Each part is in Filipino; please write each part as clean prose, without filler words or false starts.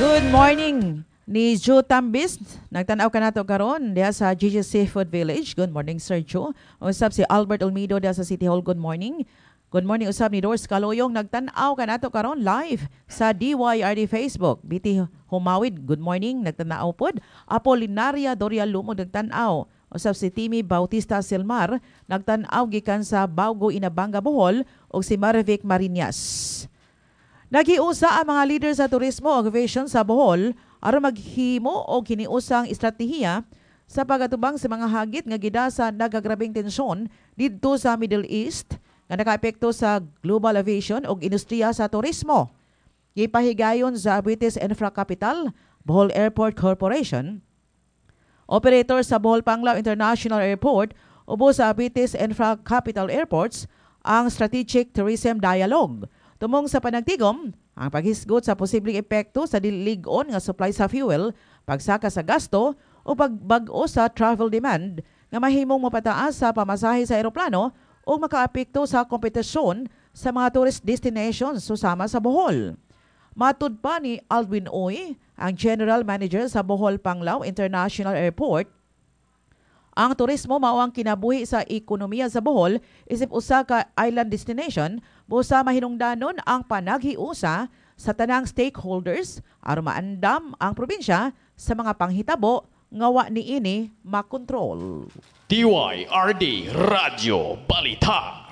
Good morning ni Joe Tambis. Nagtanaw ka nato karon diha sa GG Seafood Village. Good morning, Sir Joe. Usab si Albert Olmedo diha sa City Hall. Good morning. Good morning usab ni Doris Caloyong. Nagtanaw ka nato karon live sa DYRD Facebook. BT Humawid, good morning. Nagtanaw pod. Apolinaria Doria Lumod nagtanaw. Usab si Timmy Bautista Silmar. Nagtanaw gikan sa Baugo Inabanga Bohol ug si Marivic Marinas. Nagiusa ang mga leader sa turismo o aviation sa Bohol aron maghimo og kiniusang estratehiya sa pagatubang sa mga hagit nga gidasa nagagrabing tensyon didto sa Middle East nga nakaapekto sa global aviation ug industriya sa turismo. Gipahigayon sa British Infra Capital, Bohol Airport Corporation, operator sa Bohol Panglao International Airport ubo sa British Infra Capital Airports ang Strategic Tourism Dialogue. Tumong sa panagtigom, ang paghisgot sa posibleng epekto sa diligon nga supply sa fuel, pagsaka sa gasto o pagbag-o sa travel demand nga mahimong mapataas sa pamasahe sa eroplano o makaapekto sa kompetisyon sa mga tourist destinations susama sa Bohol. Matud pa ni Alwin Oy, ang General Manager sa Bohol Panglao International Airport, ang turismo mao ang kinabuhi sa ekonomiya sa Bohol isip usa ka island destination busa mahinungdanon ang panaghiusa sa tanang stakeholders aron maandam ang probinsya sa mga panghitabo nga wa niini makontrol. DYRD Radyo Balita.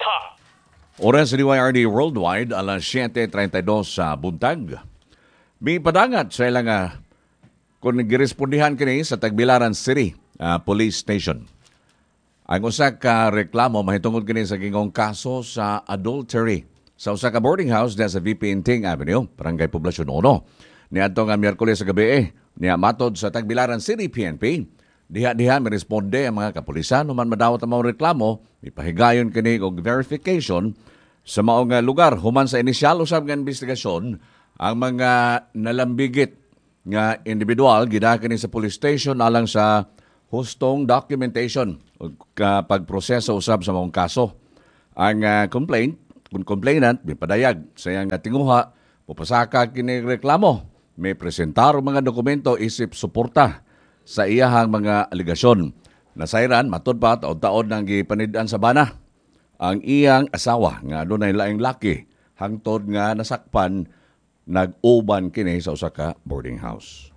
Oras sa DYRD Worldwide, alas 7:32 sa buntag. May padangat sa ilang kung girespondihan kini sa Tagbilaran City Police Station. Ang usa ka reklamo mahitungod kini sa gingong kaso sa adultery sa usa ka boarding house diha sa VP Inting Avenue, Barangay Poblasyon 1. Niadto nga Miyerkules sa gabi niya matod sa Tagbilaran City PNP. Diha miresponde ang mga kapulisan human madawat ang mga reklamo, ipahigayon kini og verification sa maong lugar human sa inisyal usab nga investigasyon ang mga nalambigit nga individual gida kini sa police station alang sa hustong documentation o pagproseso usab sa mga kaso. Ang complainant, mipadayag sa iyang tinguha, pupasaka kini reklamo, may presentar og mga dokumento isip suporta sa iyahang mga aligasyon. Nasayran, matod pa, taon-taon nang gipanid-an sa bana ang iyang asawa nga adunay laing laki hangtod nga nasakpan nag-uban kini sa usa ka boarding house.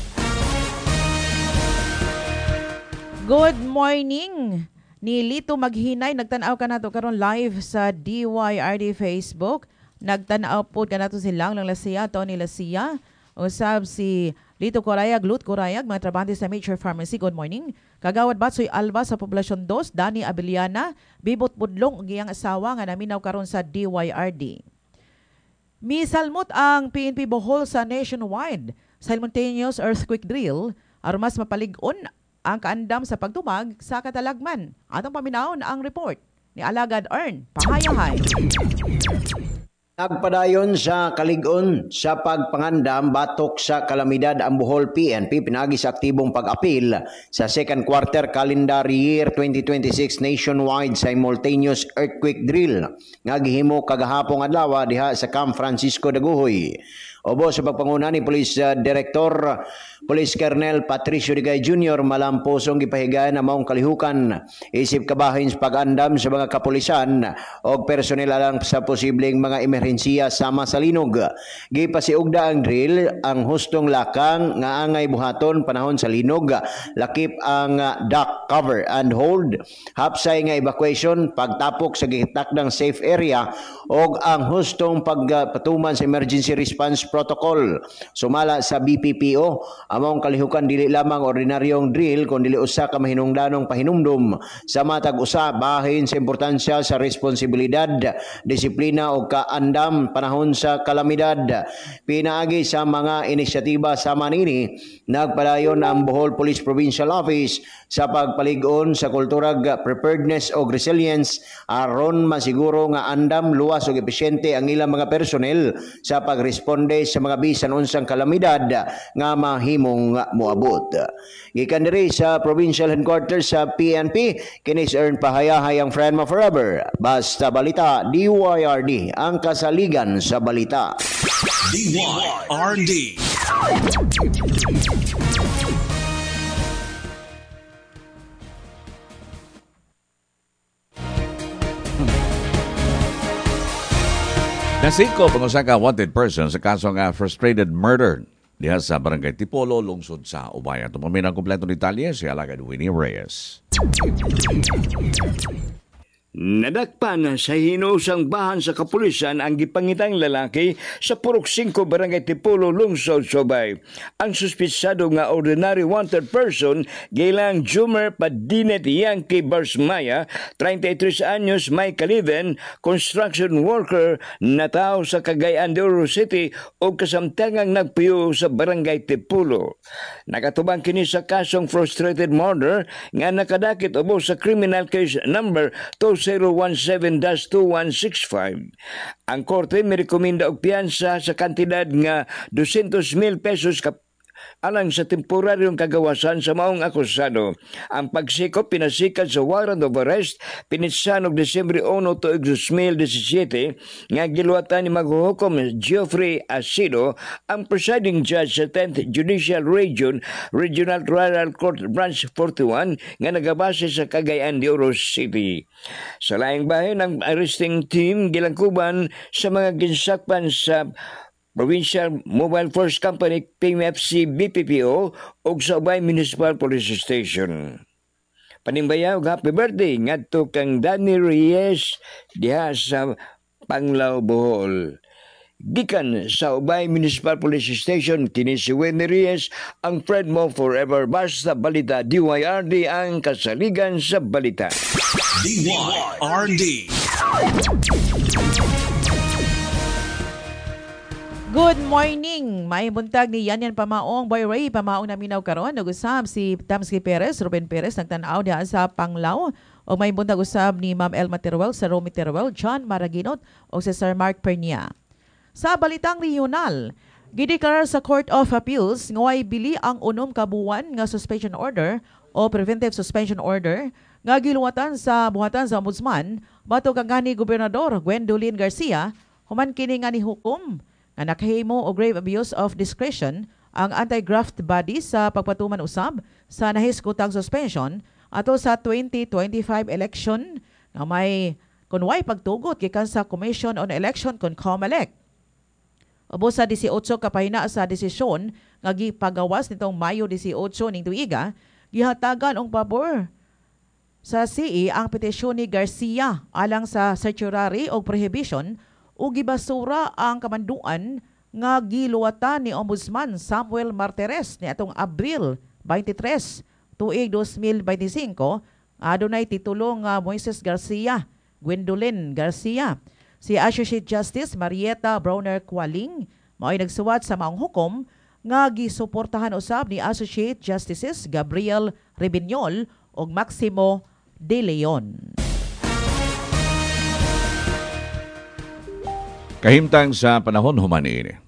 Good morning ni Lito Maghinay. Nagtanaw ka nato karon live sa DYRD Facebook. Nagtanaw po ka nato si Lang Lasia, Tony Lasia. Usab si Lito Corayag, Lut Corayag, mga trabahante sa Major Pharmacy. Good morning. Kagawad Batsoy Alba sa Poblasyon 2, Dani Abiliana, Bibot Budlong, ang iyang asawa nga naminaw karon sa DYRD. Misalmot ang PNP Bohol sa nationwide simultaneous earthquake drill aron mas mapalig-on ang kaandam sa pagtumag sa katalagman. Atong paminawon ang report ni Alagad Ern Pahayahay. Nagpadayon sa kalig-on sa pagpangandam batok sa kalamidad ang Bohol PNP pinagi sa aktibong pag-apil sa second quarter calendar year 2026 nationwide simultaneous earthquake drill nga gihimo kagahapon adlaw diha sa Camp Francisco Daguhoy. Obo sa pagpanguna ni Police Director Police Colonel Patricio Digay Jr. malamposong gipahigayon na maong kalihukan isip kabahin sa pag-andam sa mga kapulisan o personel alang sa posibleng mga emerhensiya sama sa linog. Gipasiugda ang drill ang hustong lakang nga angay buhaton panahon sa linog, lakip ang dock cover and hold, hapsay nga evacuation, pagtapok sa gitakdang safe area o ang hustong pagpatuman sa emergency response protocol. Sumala sa BPPO, among kalihukan dili lamang ordinaryong drill kundi usa ka mahinungdanong pahinumdum sa matag usa bahin sa importansya sa responsibilidad, disiplina o kaandam panahon sa kalamidad. Pinaagi sa mga inisyatiba sama nini, nagpadayon ang Bohol Police Provincial Office sa pagpalig-on sa kulturag preparedness o resilience aron masiguro nga andam, luwas ug epesyente ang ilang mga personel sa pagresponde sa mga bisan unsang kalamidad nga mahimong moabot. Gikan diri sa provincial headquarters sa PNP, kinis Ern Pahayahay ang friend mo forever. Basta Balita, DYRD, ang kasaligan sa balita. DYRD Nasiko pangusa ka wanted person sa kaso nga frustrated murder diha sa Barangay Tipolo, lungsod sa Ubaya. Tumamin ang kompletong detalye si Alagad Winnie Reyes. Nadakpan sa hinusang bahan sa kapulisan ang gipangitang lalaki sa Purok 5 Barangay Tipolo, lungsod Sobay. Ang suspitsado nga ordinary wanted person gilang Jumer Padinet Yankee Barsmaya, 33 anyos, may kaliden, construction worker na tao sa Cagayan de Oro City o kasamtangang nagpuyo sa Barangay Tipolo. Nakatubang kini sa kasong frustrated murder nga nakadakit ubos sa criminal case number 2017-2165. Ang korte mirekomenda og piyansa sa kantidad nga 200,000 pesos alang sa temporaryong kagawasan sa maong akusado. Ang pagsikop pinasikat sa warrant of arrest pinitsan og Disyembre 1 tuig 2017 nga giluwatan ni maghuhukom Geoffrey Asido, ang presiding judge sa 10th Judicial Region Regional Trial Court Branch 41 nga nagabase sa Cagayan de Oro City. Sa laing bahin, ang arresting team gilangkuban sa mga ginsakpan sa Provincial Mobile Force Company PMFC BPPO o sa Ubay Municipal Police Station. Panimbayaw, happy birthday ngadto kang Danny Reyes diha sa Panglao, Bohol. Gikan sa Ubay Municipal Police Station, kini si Winnie Reyes, ang friend mo forever. Basta balita, DYRD ang kasaligan sa balita. DYRD. Good morning! May buntag ni Yan Pamaong, Boy Ray Pamaong na minaw karon. Nag-usab si Tamski Perez, Ruben Perez, nagtanaw diha sa Panglao. O may buntag usab ni Ma'am Elma Teruel, sa Romy Teruel, John Maraginot, o si Sir Mark Pernia. Sa balitang regional, gideklara sa Court of Appeals ngaway bili ang 6 ka buwan nga suspension order o preventive suspension order nga giluwatan sa buhatan sa Ombudsman batok kang gani Gobernador Gwendolyn Garcia human kini nga ni hukom nga nakahimo og grave abuse of discretion ang anti-graft body sa pagpatuman usab sa nahiskutang suspension ato sa 2025 election nga may kunway pagtugot gikan sa Commission on Election kon COMELEC. Ubos sa 18 kapahina sa desisyon nga gipagawas nitong Mayo 18 ning tuiga, gihatagan og pabor sa CE ang petisyon ni Garcia alang sa certiorari o prohibition o gibasura ang kamanduan nga giluwatan ni Ombudsman Samuel Martires ni atong Abril 23 tuig 2025 adunay titulo nga Moises Garcia, Gwendolyn Garcia. Si Associate Justice Marieta Browner Qualing mao'y nagsuwat sa maong hukom nga gisuportahan usab ni Associate Justices Gabriel Rebiñol ug Maximo De Leon. Kahimtang sa panahon human ini.